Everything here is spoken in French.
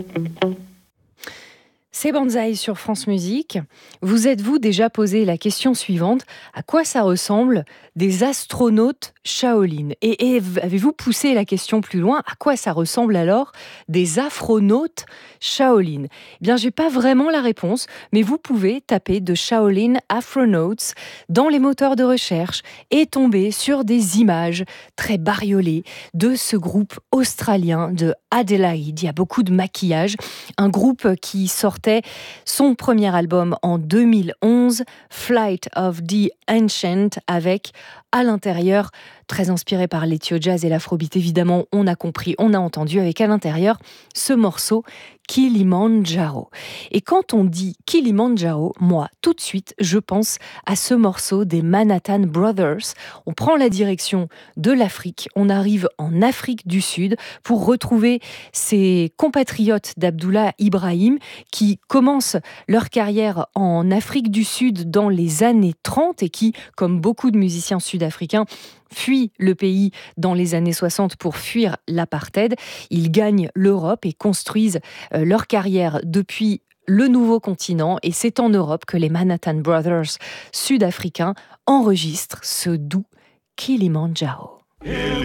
C'est Banzai sur France Musique. Vous êtes-vous déjà posé la question suivante: à quoi ça ressemble des astronautes Shaolin? Et avez-vous poussé la question plus loin: à quoi ça ressemble alors des afronautes Shaolin? Eh bien, j'ai pas vraiment la réponse, mais vous pouvez taper de Shaolin Afronauts dans les moteurs de recherche et tomber sur des images très bariolées de ce groupe australien de Adelaide. Il y a beaucoup de maquillage. Un groupe qui sortait son premier album en 2011, Flight of the Ancient, avec à l'intérieur, très inspiré par l'ethio jazz et l'afrobeat évidemment, on a compris, on a entendu, avec à l'intérieur ce morceau Kilimanjaro. Et quand on dit Kilimanjaro, moi, tout de suite, je pense à ce morceau des Manhattan Brothers. On prend la direction de l'Afrique, on arrive en Afrique du Sud pour retrouver ses compatriotes d'Abdullah Ibrahim qui commencent leur carrière en Afrique du Sud dans les années 30 et qui, comme beaucoup de musiciens sud-africains, fuient le pays dans les années 60 pour fuir l'apartheid. Ils gagnent l'Europe et construisent leur carrière depuis le nouveau continent, et c'est en Europe que les Manhattan Brothers sud-africains enregistrent ce doux Kilimanjaro.